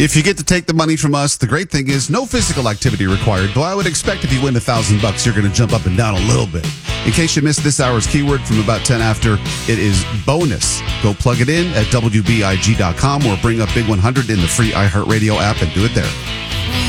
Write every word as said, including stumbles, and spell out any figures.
If you get to take the money from us, the great thing is no physical activity required, though I would expect if you win a thousand bucks, you're going to jump up and down a little bit. In case you missed this hour's keyword from about ten after, it is bonus. Go plug it in at W B I G dot com or bring up Big one hundred in the free iHeartRadio app and do it there.